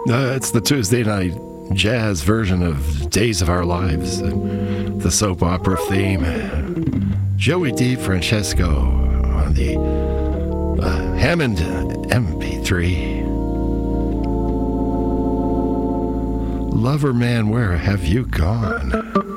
It's the Tuesday night jazz version of Days of Our Lives, the soap opera theme. Joey DeFrancesco on the Hammond MP3. Lover man, where have you gone?